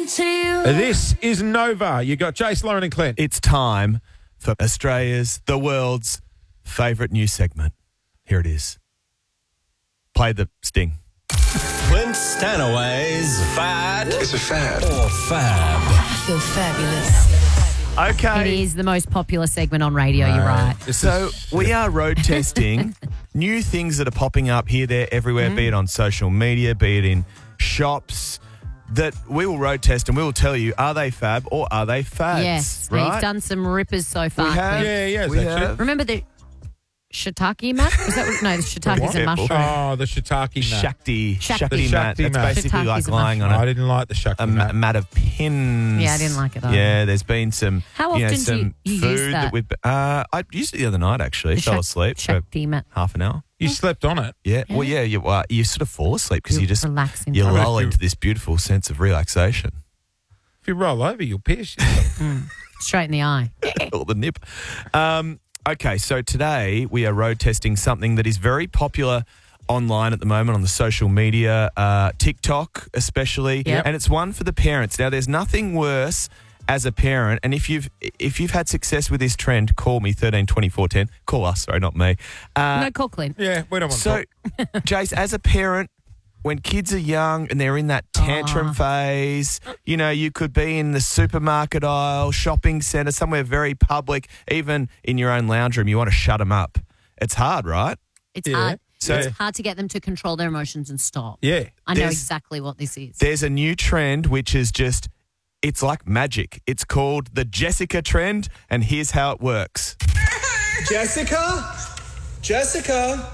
into you. This is Nova. You got Jace, Lauren and Clint. It's time for Australia's, the world's favourite news segment. Here it is. Play the sting. Clint Stanaway's Fad. It's a fad. Or Fab. I feel fabulous. Okay. It is the most popular segment on radio, you're right. So we are road testing new things that are popping up here, there, everywhere, be it on social media, be it in shops, that we will road test and we will tell you, are they fab or are they fads? Yes, right? we've done some rippers so far. We have. Clint. We actually. have. Remember the shiitake mat? Is that what? No, the shiitake is a What? mushroom. Oh, the shiitake mat. Shakti Shakti mat. Shakti It's mat. basically Shiitake's like a lying on I a didn't like the Shakti mat. mat of pins. Yeah, I didn't like it either. Yeah, there's been some. How often do some you food use that? we've. I used it the other night actually. The Fell asleep for Shakti mat. half an hour. You slept on it. Yeah. Well, yeah. You sort of fall asleep because you just relax you into it. lull into this beautiful sense of relaxation. If you roll over, you'll pierce yourself. Straight in the eye. Or the nip. Okay, so today we are road testing something that is very popular online at the moment on the social media, TikTok especially, Yep. and it's one for the parents. Now, there's nothing worse as a parent, and if you've had success with this trend, call me 13 24 10. Call us, sorry, not me. No, call Clint. Yeah, we don't want So, to. Jace, as a parent, when kids are young and they're in that tantrum phase, you know, you could be in the supermarket aisle, shopping centre, somewhere very public, even in your own lounge room, you want to shut them up. It's hard, right? It's Yeah. hard. So- It's hard to get them to control their emotions and stop. Yeah. I know There's- exactly what this is. There's a new trend which is just, it's like magic. It's called the Jessica trend, and here's how it works. Jessica? Jessica?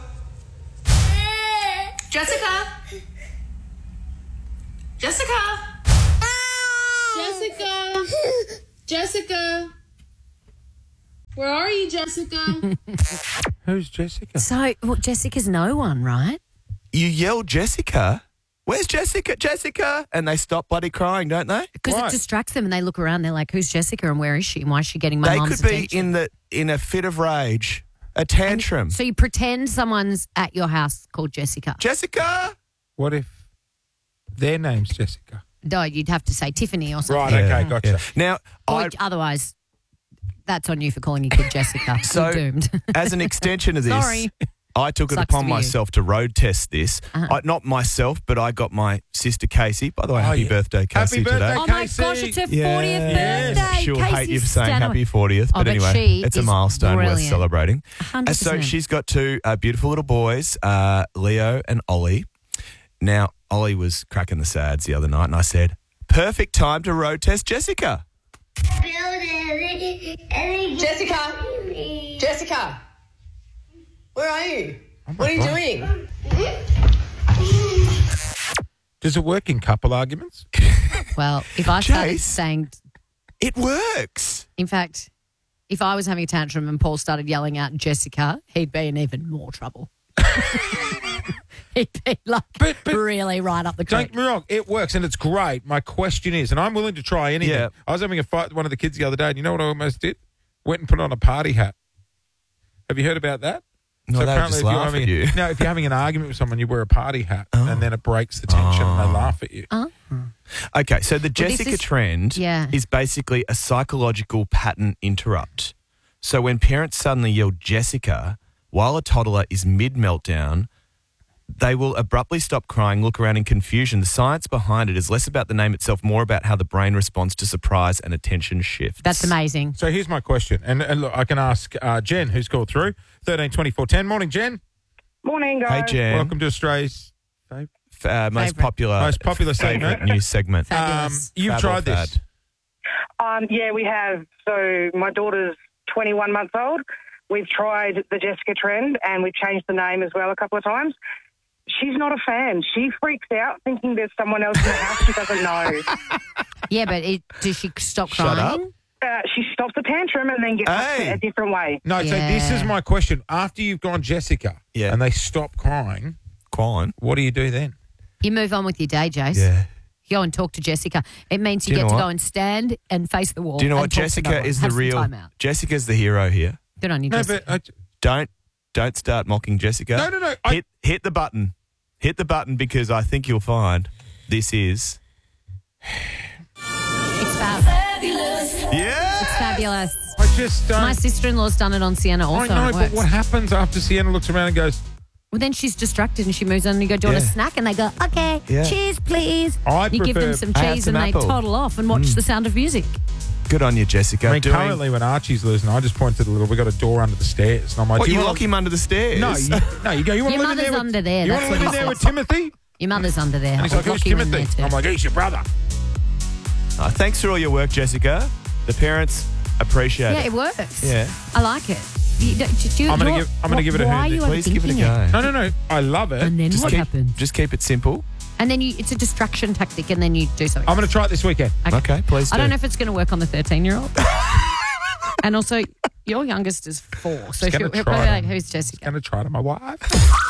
Jessica? Jessica? Jessica! Jessica! Where are you, Jessica? Who's Jessica? So, well, Jessica's no one, right? You yell Jessica, where's Jessica? Jessica? And they stop bloody crying, don't they? Because Right. it distracts them and they look around. They're like, who's Jessica and where is she and why is she getting my They mum's could be attention? in a fit of rage, a tantrum. So you pretend someone's at your house called Jessica. Jessica? What if their name's Jessica? No, you'd have to say Tiffany or something. Right, okay, gotcha. Yeah. Now, Or otherwise, that's on you for calling your kid Jessica. So- You're doomed. as an extension of this, Sorry. I took it Sucks upon to be you. myself to road test this. Not myself, but I got my sister Casey. By the way, happy yeah. birthday, Casey, Happy birthday, today. Oh my Casey. gosh, it's her 40th Yeah. birthday. She'll Casey hate you for saying Stanaway. happy 40th, Oh, but but anyway, she it's a is milestone worth brilliant. celebrating. 100%. So she's got two beautiful little boys, Leo and Ollie. Now, Ollie was cracking the sads the other night, and I said, perfect time to road test Jessica. Jessica! Jessica! Where are you? What are you doing? Does it work in couple arguments? Well, if I started Chase. saying, It works. in fact, if I was having a tantrum and Paul started yelling out Jessica, he'd be in even more trouble. He'd be like But- really right up the Don't creek. get me wrong, it works and it's great. My question is, and I'm willing to try anything. Yeah. I was having a fight with one of the kids the other day, and you know what I almost did? Went and put on a party hat. Have you heard about that? No, they would apparently just if you're laugh having, at you. No, if you're having an argument with someone, you wear a party hat, and then it breaks the tension, and they laugh at you. Okay, so the this Jessica is- trend Yeah. is basically a psychological pattern interrupt. So when parents suddenly yell Jessica while a toddler is mid-meltdown, they will abruptly stop crying, look around in confusion. The science behind it is less about the name itself, more about how the brain responds to surprise and attention shifts. That's amazing. So here's my question, and look, I can ask Jen, who's called through, 13 24 10. Morning, Jen. Morning, Hey, guys. Jen. Welcome to Australia's Most Favourite. popular Most segment. favourite news segment. Fabulous. You've Fab or tried this. fad? Yeah, we have. So my daughter's 21 months old. We've tried the Jessica trend and we've changed the name as well a couple of times. She's not a fan. She freaks out thinking there's someone else in the house she doesn't know. Yeah, but does she stop Shut crying? She stops the tantrum and then gets Hey. upset a different way. No, so this is Yeah. my question. After you've gone Jessica Yeah. and they stop crying, Quan. what do you do then? You move on with your day, Jace. Yeah. Go and talk to Jessica. It means you Do you get know to what? go and stand and face the wall. Do you know and what? talk to no Jessica one. is Have the some real. time out. Jessica's the hero here. Good on you, No, Jessica. but Don't start mocking Jessica. No. Hit the button. Hit the button because I think you'll find this is fab. Yeah. It's fabulous. I just don't. My sister-in-law's done it on Sienna also. I know, and it but works. what happens after Sienna looks around and goes, Well, then she's distracted and she moves on and you go, do you want a Yeah. snack? And they go, okay, Yeah. cheese, please. I you give them prefer- some I had cheese some and apple. they toddle off and watch The Sound of Music. Good on you, Jessica. I mean, currently when Archie's losing, I just point to the little, we got a door under the stairs. And I'm like, What, do you wanna- lock him under the stairs? No, you go, you want Your to live in mother's there with, under there, You that's want to live in what he there with says. Timothy? Your mother's under there. And he's I'll like, who's lock you in Timothy? there too. I'm like, he's your brother. Thanks for all your work, Jessica. The parents appreciate Yeah, it. it works. Yeah. I like it. I'm gonna give it a Why are hurdy. you Please give it a overthinking go. No. I love it. And then Just what happens? Just keep it simple. And then it's a distraction tactic and then you do something. I'm going to try it this weekend. Okay, please do. I don't know if it's going to work on the 13-year-old. And also, your youngest is 4. So Just she'll gonna probably try be it. like, who's Jessica? I'm going to try it on my wife.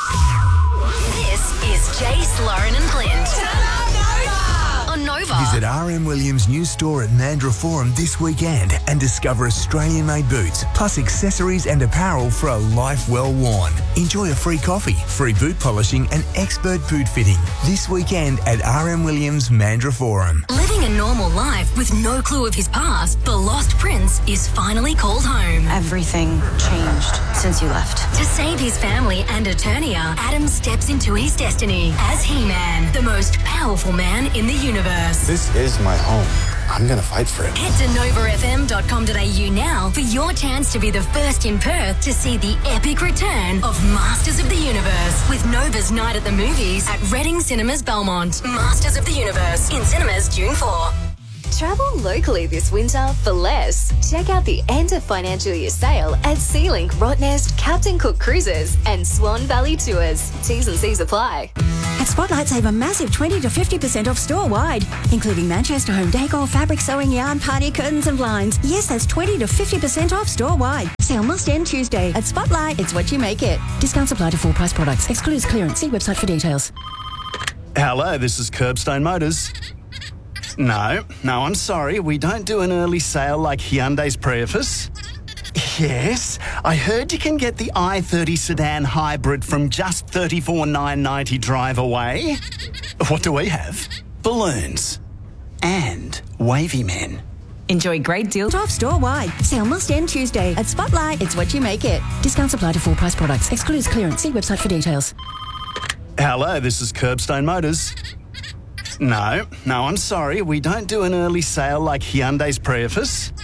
This is Jace, Lauren and Clint. On Nova. Visit RM Williams' new store at Mandurah Forum this weekend and discover Australian-made boots, plus accessories and apparel for a life well worn. Enjoy a free coffee, free boot polishing and expert boot fitting this weekend at RM Williams' Mandurah Forum. Living a normal life with no clue of his past, the Lost Prince is finally called home. Everything changed since you left. To save his family and Eternia, Adam steps into his destiny as He-Man, the most powerful man in the universe. This is my home. I'm going to fight for it. Head to novafm.com.au now for your chance to be the first in Perth to see the epic return of Masters of the Universe with Nova's Night at the Movies at Reading Cinemas Belmont. Masters of the Universe in cinemas June 4. Travel locally this winter for less. Check out the end of financial year sale at SeaLink, Rottnest, Captain Cook Cruises and Swan Valley Tours. T's and C's apply. At Spotlight, save a massive 20 to 50% off store-wide, including Manchester home decor, fabric sewing, yarn, party curtains and blinds. Yes, that's 20 to 50% off store-wide. Sale must end Tuesday. At Spotlight, it's what you make it. Discounts apply to full price products. Excludes clearance. See website for details. Hello, this is Curbstone Motors. No, I'm sorry. We don't do an early sale like Hyundai's Prius. Yes, I heard you can get the i30 sedan hybrid from just $34,990 drive away. What do we have? Balloons. And wavy men. Enjoy great deals off store-wide. Sale must end Tuesday. At Spotlight, it's what you make it. Discounts apply to full price products. Excludes clearance. See website for details. Hello, this is Curbstone Motors. No, I'm sorry. We don't do an early sale like Hyundai's Prius.